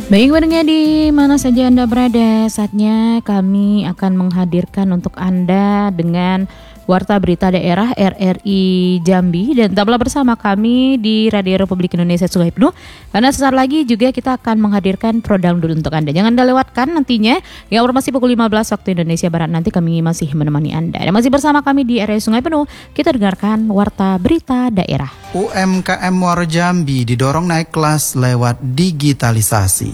Baik pendengar di mana saja Anda berada, saatnya kami akan menghadirkan untuk Anda dengan Warta Berita Daerah RRI Jambi, dan tetaplah bersama kami di Radio Republik Indonesia Sungai Penuh, karena sesaat lagi juga kita akan menghadirkan Prodangdut untuk Anda. Jangan Anda lewatkan nantinya, yang informasi pukul 15 waktu Indonesia Barat nanti kami masih menemani Anda. Dan masih bersama kami di RRI Sungai Penuh, kita dengarkan Warta Berita Daerah. UMKM Muara Jambi didorong naik kelas lewat digitalisasi.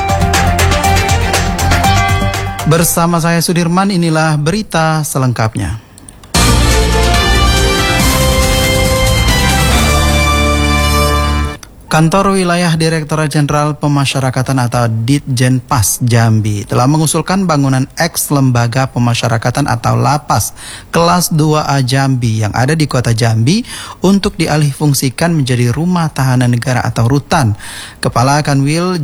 Bersama saya Sudirman, inilah berita selengkapnya. Kantor Wilayah Direktorat Jenderal Pemasyarakatan atau Ditjenpas Jambi telah mengusulkan bangunan eks Lembaga Pemasyarakatan atau Lapas kelas 2A Jambi yang ada di Kota Jambi untuk dialihfungsikan menjadi rumah tahanan negara atau rutan. Kepala Kanwil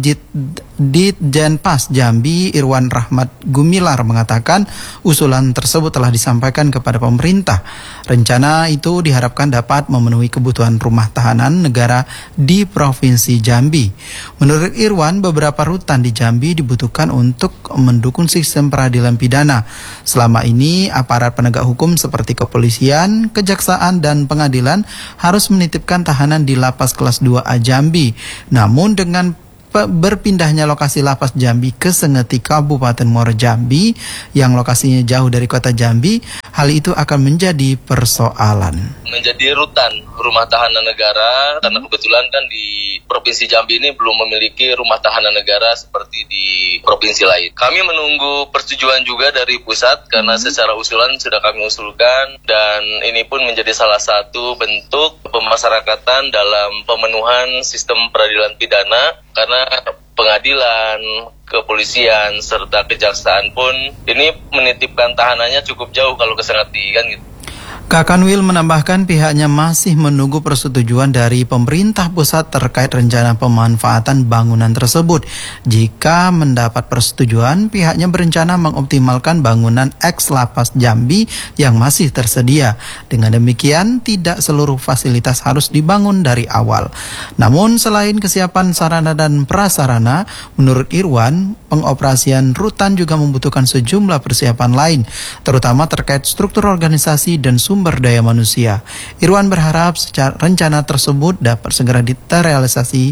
Ditjenpas Jambi Irwan Rahmat Gumilar mengatakan usulan tersebut telah disampaikan kepada pemerintah. Rencana itu diharapkan dapat memenuhi kebutuhan rumah tahanan negara di Provinsi Jambi. Menurut Irwan, beberapa rutan di Jambi dibutuhkan untuk mendukung sistem peradilan pidana. Selama ini, aparat penegak hukum seperti kepolisian, kejaksaan, dan pengadilan harus menitipkan tahanan di lapas kelas 2A Jambi. Namun dengan berpindahnya lokasi lapas Jambi ke Sengeti Kabupaten Muara Jambi yang lokasinya jauh dari kota Jambi, hal itu akan menjadi persoalan. Menjadi rutan rumah tahanan negara, karena kebetulan kan di Provinsi Jambi ini belum memiliki rumah tahanan negara seperti di provinsi lain. Kami menunggu persetujuan juga dari pusat karena secara usulan sudah kami usulkan, dan ini pun menjadi salah satu bentuk pemasyarakatan dalam pemenuhan sistem peradilan pidana, karena pengadilan, kepolisian, serta kejaksaan pun ini menitipkan tahanannya cukup jauh kalau ke Sengeti kan gitu. Kakanwil menambahkan pihaknya masih menunggu persetujuan dari pemerintah pusat terkait rencana pemanfaatan bangunan tersebut. Jika mendapat persetujuan, pihaknya berencana mengoptimalkan bangunan eks Lapas Jambi yang masih tersedia. Dengan demikian, tidak seluruh fasilitas harus dibangun dari awal. Namun, selain kesiapan sarana dan prasarana, menurut Irwan, pengoperasian rutan juga membutuhkan sejumlah persiapan lain, terutama terkait struktur organisasi dan sumber daya manusia. Irwan berharap rencana tersebut dapat segera terrealisasi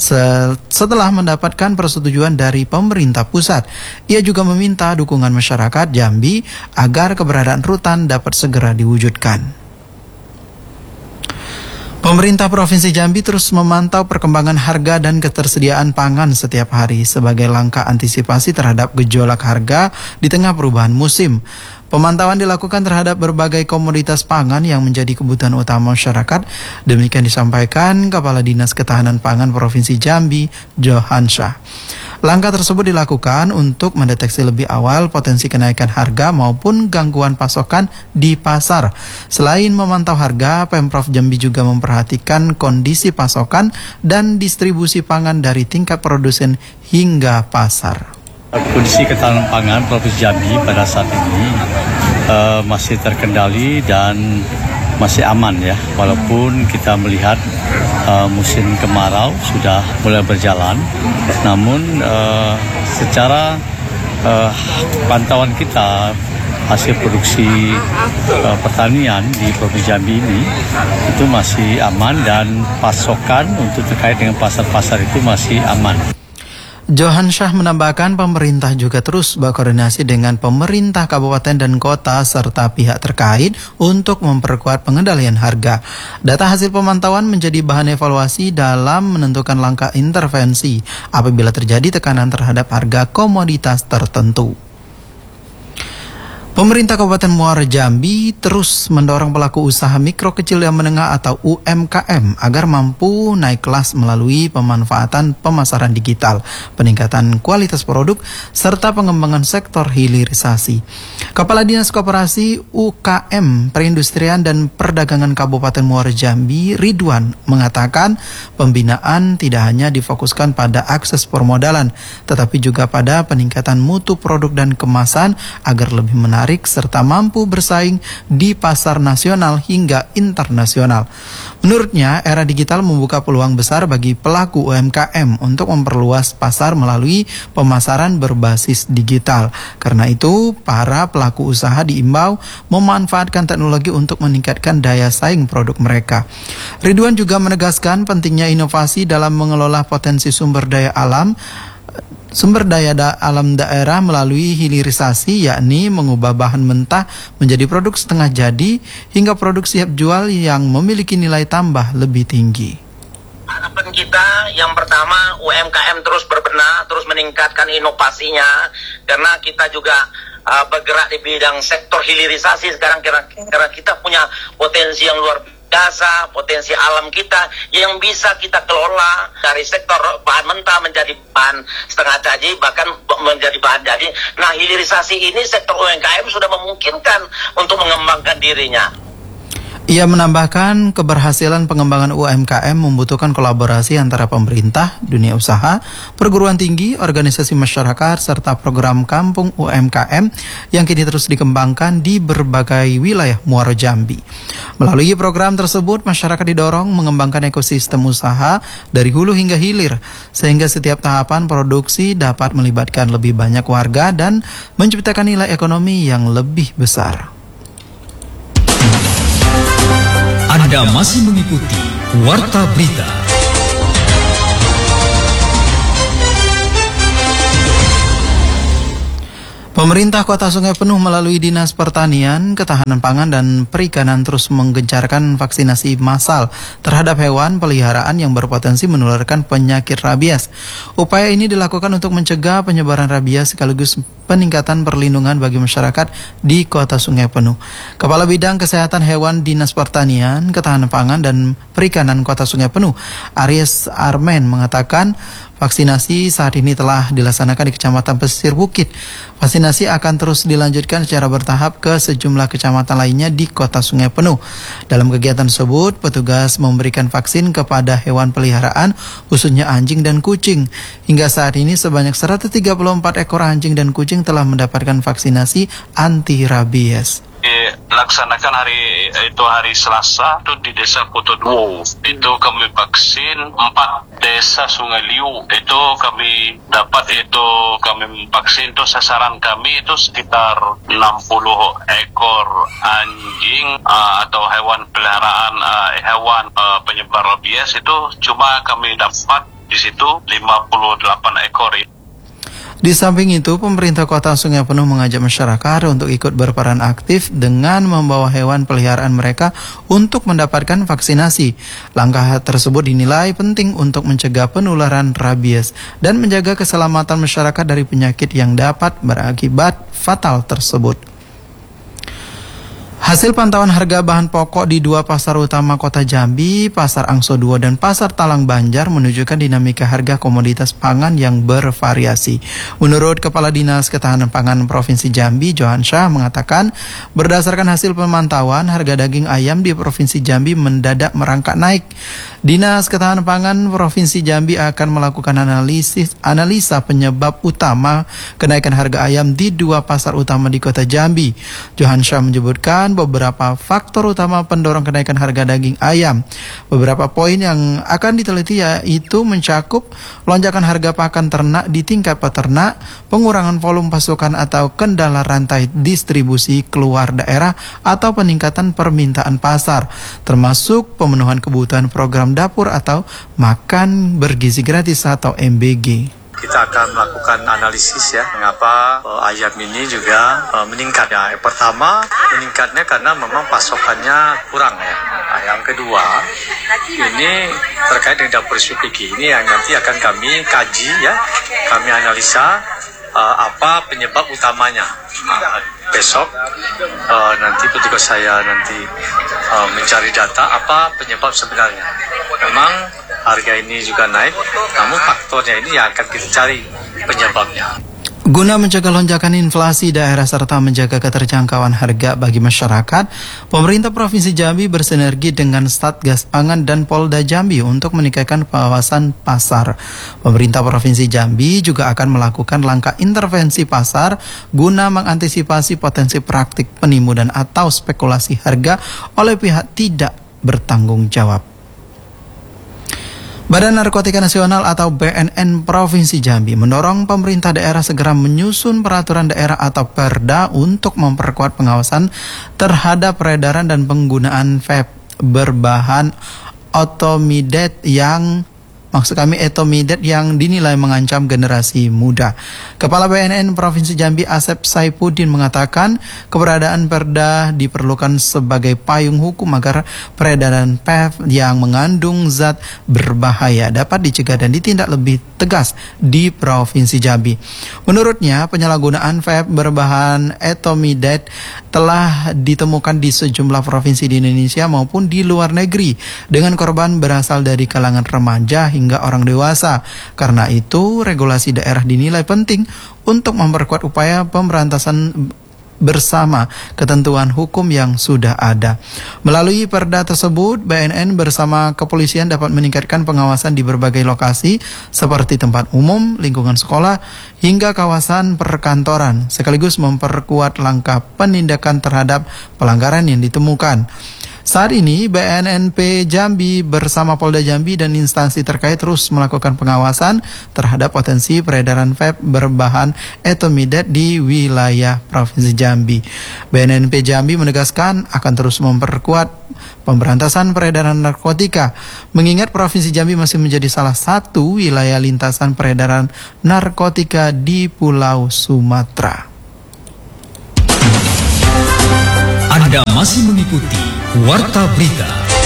setelah mendapatkan persetujuan dari pemerintah pusat. Ia juga meminta dukungan masyarakat Jambi agar keberadaan rutan dapat segera diwujudkan. Pemerintah Provinsi Jambi terus memantau perkembangan harga dan ketersediaan pangan setiap hari sebagai langkah antisipasi terhadap gejolak harga di tengah perubahan musim. Pemantauan dilakukan terhadap berbagai komoditas pangan yang menjadi kebutuhan utama masyarakat. Demikian disampaikan Kepala Dinas Ketahanan Pangan Provinsi Jambi, Johan Syah. Langkah tersebut dilakukan untuk mendeteksi lebih awal potensi kenaikan harga maupun gangguan pasokan di pasar. Selain memantau harga, Pemprov Jambi juga memperhatikan kondisi pasokan dan distribusi pangan dari tingkat produsen hingga pasar. Kondisi ketahanan pangan Provinsi Jambi pada saat ini masih terkendali dan masih aman ya, walaupun kita melihat musim kemarau sudah mulai berjalan, namun secara pantauan kita hasil produksi pertanian di Provinsi Jambi ini itu masih aman, dan pasokan untuk terkait dengan pasar-pasar itu masih aman. Johan Syah menambahkan pemerintah juga terus berkoordinasi dengan pemerintah kabupaten dan kota serta pihak terkait untuk memperkuat pengendalian harga. Data hasil pemantauan menjadi bahan evaluasi dalam menentukan langkah intervensi apabila terjadi tekanan terhadap harga komoditas tertentu. Pemerintah Kabupaten Muara Jambi terus mendorong pelaku usaha mikro kecil dan menengah atau UMKM agar mampu naik kelas melalui pemanfaatan pemasaran digital, peningkatan kualitas produk, serta pengembangan sektor hilirisasi. Kepala Dinas Koperasi UKM, Perindustrian dan Perdagangan Kabupaten Muara Jambi, Ridwan, mengatakan pembinaan tidak hanya difokuskan pada akses permodalan, tetapi juga pada peningkatan mutu produk dan kemasan agar lebih menarik menarik serta mampu bersaing di pasar nasional hingga internasional. Menurutnya, era digital membuka peluang besar bagi pelaku UMKM untuk memperluas pasar melalui pemasaran berbasis digital. Karena itu, para pelaku usaha diimbau memanfaatkan teknologi untuk meningkatkan daya saing produk mereka. Ridwan juga menegaskan pentingnya inovasi dalam mengelola potensi sumber daya alam daerah melalui hilirisasi, yakni mengubah bahan mentah menjadi produk setengah jadi hingga produk siap jual yang memiliki nilai tambah lebih tinggi. Harapan kita yang pertama, UMKM terus berbenah, terus meningkatkan inovasinya, karena kita juga bergerak di bidang sektor hilirisasi sekarang, karena kita punya potensi yang luar biasa, potensi alam kita yang bisa kita kelola dari sektor bahan mentah menjadi bahan setengah jadi, bahkan menjadi bahan jadi. Nah, hilirisasi ini sektor UMKM sudah memungkinkan untuk mengembangkan dirinya. Ia menambahkan keberhasilan pengembangan UMKM membutuhkan kolaborasi antara pemerintah, dunia usaha, perguruan tinggi, organisasi masyarakat, serta program kampung UMKM yang kini terus dikembangkan di berbagai wilayah Muaro Jambi. Melalui program tersebut, masyarakat didorong mengembangkan ekosistem usaha dari hulu hingga hilir, sehingga setiap tahapan produksi dapat melibatkan lebih banyak warga dan menciptakan nilai ekonomi yang lebih besar. Anda masih mengikuti Warta Berita. Pemerintah Kota Sungai Penuh melalui Dinas Pertanian, Ketahanan Pangan, dan Perikanan terus menggencarkan vaksinasi massal terhadap hewan peliharaan yang berpotensi menularkan penyakit rabies. Upaya ini dilakukan untuk mencegah penyebaran rabies sekaligus peningkatan perlindungan bagi masyarakat di Kota Sungai Penuh. Kepala Bidang Kesehatan Hewan Dinas Pertanian, Ketahanan Pangan, dan Perikanan Kota Sungai Penuh, Aries Armen, mengatakan vaksinasi saat ini telah dilaksanakan di Kecamatan Pesisir Bukit. Vaksinasi akan terus dilanjutkan secara bertahap ke sejumlah kecamatan lainnya di Kota Sungai Penuh. Dalam kegiatan tersebut, petugas memberikan vaksin kepada hewan peliharaan, khususnya anjing dan kucing. Hingga saat ini sebanyak 134 ekor anjing dan kucing telah mendapatkan vaksinasi anti rabies. Dilaksanakan hari Selasa itu di Desa Kotoduo. Itu kami vaksin 4 desa Sungai Liu. Itu kami vaksin itu sasaran kami itu sekitar 60 ekor anjing atau hewan peliharaan penyebar rabies. Itu cuma kami dapat di situ 58 ekor. Di samping itu, pemerintah Kota Sungai Penuh mengajak masyarakat untuk ikut berperan aktif dengan membawa hewan peliharaan mereka untuk mendapatkan vaksinasi. Langkah tersebut dinilai penting untuk mencegah penularan rabies dan menjaga keselamatan masyarakat dari penyakit yang dapat berakibat fatal tersebut. Hasil pantauan harga bahan pokok di 2 pasar utama Kota Jambi, Pasar Angso 2 dan Pasar Talang Banjar menunjukkan dinamika harga komoditas pangan yang bervariasi. Menurut Kepala Dinas Ketahanan Pangan Provinsi Jambi, Johan Syah, mengatakan berdasarkan hasil pemantauan harga daging ayam di Provinsi Jambi mendadak merangkak naik. Dinas Ketahanan Pangan Provinsi Jambi akan melakukan analisa penyebab utama kenaikan harga ayam di 2 pasar utama di Kota Jambi. Johan Syah menyebutkan beberapa faktor utama pendorong kenaikan harga daging ayam. Beberapa poin yang akan diteliti yaitu mencakup lonjakan harga pakan ternak di tingkat peternak, pengurangan volume pasokan atau kendala rantai distribusi keluar daerah atau peningkatan permintaan pasar, termasuk pemenuhan kebutuhan program dapur atau makan bergizi gratis atau MBG. Kita akan melakukan analisis ya, mengapa ayam ini juga meningkat ya. Pertama, meningkatnya karena memang pasokannya kurang ya. Nah, yang kedua, ini terkait dengan dapur SPPG ini yang nanti akan kami kaji ya, kami analisa apa penyebab utamanya. Nah, besok nanti petugas saya nanti mencari data apa penyebab sebenarnya. Memang harga ini juga naik, namun faktornya ini yang akan kita cari penyebabnya. Guna mencegah lonjakan inflasi daerah serta menjaga keterjangkauan harga bagi masyarakat, pemerintah Provinsi Jambi bersinergi dengan Satgas Pangan dan Polda Jambi untuk meningkatkan pengawasan pasar. Pemerintah Provinsi Jambi juga akan melakukan langkah intervensi pasar guna mengantisipasi potensi praktik penimu dan atau spekulasi harga oleh pihak tidak bertanggung jawab. Badan Narkotika Nasional atau BNN Provinsi Jambi mendorong pemerintah daerah segera menyusun peraturan daerah atau Perda untuk memperkuat pengawasan terhadap peredaran dan penggunaan vape berbahan etomidate yang dinilai mengancam generasi muda. Kepala BNN Provinsi Jambi Asep Saipuddin mengatakan keberadaan Perda diperlukan sebagai payung hukum agar peredaran vape yang mengandung zat berbahaya dapat dicegah dan ditindak lebih tegas di Provinsi Jambi. Menurutnya, penyalahgunaan vape berbahan etomidate telah ditemukan di sejumlah provinsi di Indonesia maupun di luar negeri dengan korban berasal dari kalangan remaja hingga orang dewasa. Karena itu, regulasi daerah dinilai penting untuk memperkuat upaya pemberantasan bersama ketentuan hukum yang sudah ada. Melalui Perda tersebut, BNN bersama kepolisian dapat meningkatkan pengawasan di berbagai lokasi seperti tempat umum, lingkungan sekolah, hingga kawasan perkantoran, sekaligus memperkuat langkah penindakan terhadap pelanggaran yang ditemukan. Saat ini, BNNP Jambi bersama Polda Jambi dan instansi terkait terus melakukan pengawasan terhadap potensi peredaran vape berbahan etomidate di wilayah Provinsi Jambi. BNNP Jambi menegaskan akan terus memperkuat pemberantasan peredaran narkotika, mengingat Provinsi Jambi masih menjadi salah satu wilayah lintasan peredaran narkotika di Pulau Sumatera. Anda masih mengikuti Warta Berita.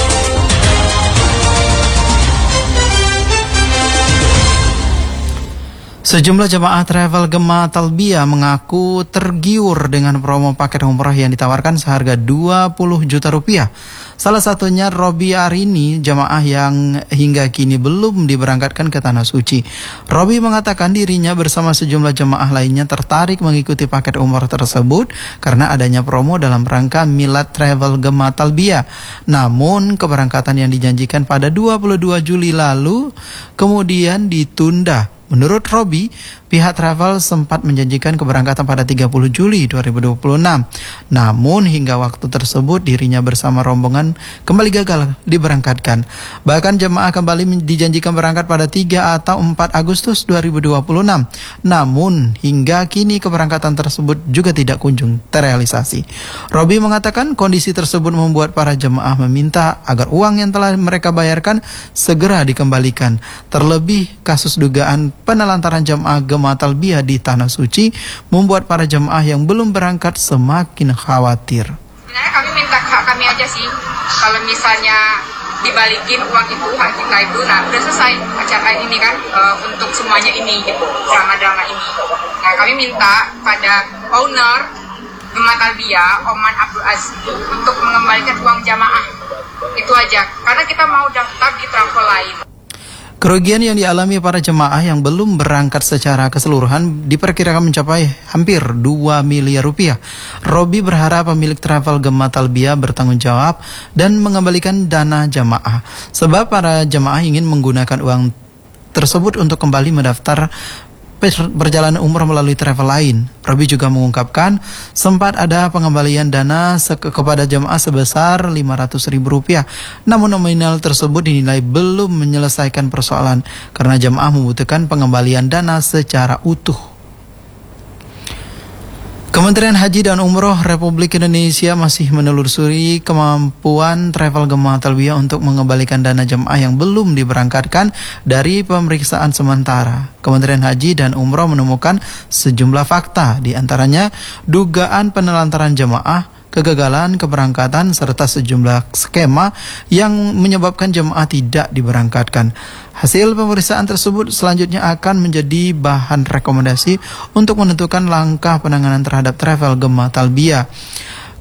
Sejumlah jemaah travel Gema Talbiyah mengaku tergiur dengan promo paket umrah yang ditawarkan seharga 20 juta rupiah. Salah satunya Robi Arini, jemaah yang hingga kini belum diberangkatkan ke Tanah Suci. Robi mengatakan dirinya bersama sejumlah jemaah lainnya tertarik mengikuti paket umrah tersebut karena adanya promo dalam rangka Milad Travel Gema Talbiyah. Namun keberangkatan yang dijanjikan pada 22 Juli lalu kemudian ditunda. Menurut Robi, pihak travel sempat menjanjikan keberangkatan pada 30 Juli 2026. Namun hingga waktu tersebut dirinya bersama rombongan kembali gagal diberangkatkan. Bahkan jemaah kembali dijanjikan berangkat pada 3 atau 4 Agustus 2026. Namun hingga kini keberangkatan tersebut juga tidak kunjung terrealisasi. Robi mengatakan kondisi tersebut membuat para jemaah meminta agar uang yang telah mereka bayarkan segera dikembalikan. Terlebih kasus dugaan penelantaran jemaah Gema Talbiyah di Tanah Suci membuat para jemaah yang belum berangkat semakin khawatir. Sebenarnya kami minta hak kami aja sih. Kalau misalnya dibalikin uang itu, hak kita itu, nah udah selesai acara ini kan untuk semuanya ini gitu, drama-drama ini. Nah kami minta pada owner Gema Talbiyah, Oman Abdul Aziz, untuk mengembalikan uang jamaah. Itu aja, karena kita mau daftar di travel lain. Kerugian yang dialami para jemaah yang belum berangkat secara keseluruhan diperkirakan mencapai hampir 2 miliar rupiah. Robi berharap pemilik travel Gema Talbiyah bertanggung jawab dan mengembalikan dana jemaah. Sebab para jemaah ingin menggunakan uang tersebut untuk kembali mendaftar perjalanan umrah melalui travel lain. Robi juga mengungkapkan sempat ada pengembalian dana kepada jemaah sebesar Rp500.000. Namun nominal tersebut dinilai belum menyelesaikan persoalan karena jemaah membutuhkan pengembalian dana secara utuh. Kementerian Haji dan Umroh Republik Indonesia masih menelusuri kemampuan travel Gema Talbiyah untuk mengembalikan dana jemaah yang belum diberangkatkan dari pemeriksaan sementara. Kementerian Haji dan Umroh menemukan sejumlah fakta, di antaranya dugaan penelantaran jemaah, kegagalan keberangkatan, serta sejumlah skema yang menyebabkan jemaah tidak diberangkatkan. Hasil pemeriksaan tersebut selanjutnya akan menjadi bahan rekomendasi untuk menentukan langkah penanganan terhadap travel Gema Talbiyah.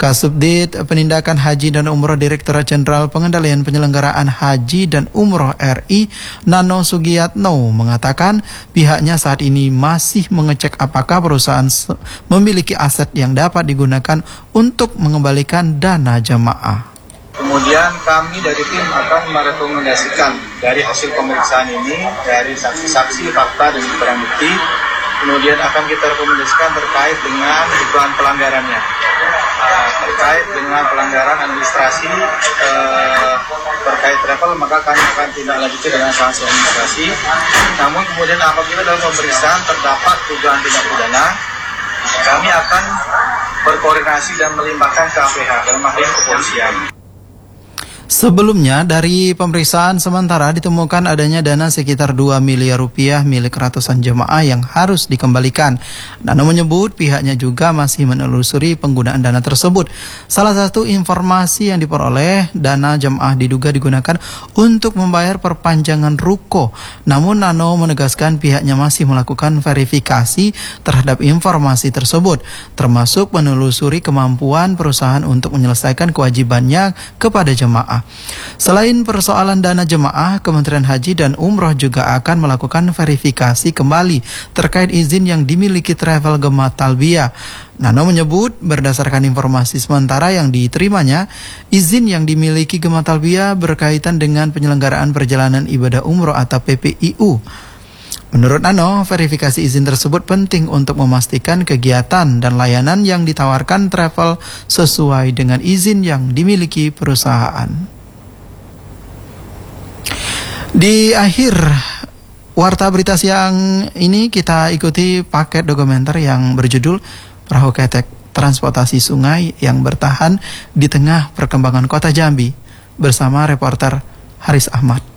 Kasubdit Penindakan Haji dan Umroh Direktorat Jenderal Pengendalian Penyelenggaraan Haji dan Umroh RI Nano Sugiyatno mengatakan pihaknya saat ini masih mengecek apakah perusahaan memiliki aset yang dapat digunakan untuk mengembalikan dana jamaah. Kemudian kami dari tim akan merekomendasikan dari hasil pemeriksaan ini, dari saksi-saksi, fakta, dan barang bukti, kemudian akan kita rekomendasikan terkait dengan dugaan pelanggarannya. Terkait dengan pelanggaran administrasi terkait travel, maka kami akan tindak lanjuti dengan sanksi administrasi. Namun kemudian apabila dalam pemeriksaan terdapat dugaan tindak pidana, kami akan berkoordinasi dan melimpahkan ke APH, dalam hal ini kepolisian. Sebelumnya, dari pemeriksaan sementara ditemukan adanya dana sekitar 2 miliar rupiah milik ratusan jemaah yang harus dikembalikan. Nano menyebut pihaknya juga masih menelusuri penggunaan dana tersebut. Salah satu informasi yang diperoleh, dana jemaah diduga digunakan untuk membayar perpanjangan ruko. Namun Nano menegaskan pihaknya masih melakukan verifikasi terhadap informasi tersebut, termasuk menelusuri kemampuan perusahaan untuk menyelesaikan kewajibannya kepada jemaah. Selain persoalan dana jemaah, Kementerian Haji dan Umroh juga akan melakukan verifikasi kembali terkait izin yang dimiliki Travel Gema Talbiyah. Nano menyebut berdasarkan informasi sementara yang diterimanya, izin yang dimiliki Gema Talbiyah berkaitan dengan penyelenggaraan perjalanan ibadah umroh atau PPIU. Menurut Nano, verifikasi izin tersebut penting untuk memastikan kegiatan dan layanan yang ditawarkan travel sesuai dengan izin yang dimiliki perusahaan. Di akhir warta berita siang ini kita ikuti paket dokumenter yang berjudul Perahu Ketek Transportasi Sungai yang Bertahan di Tengah Perkembangan Kota Jambi bersama reporter Haris Ahmad.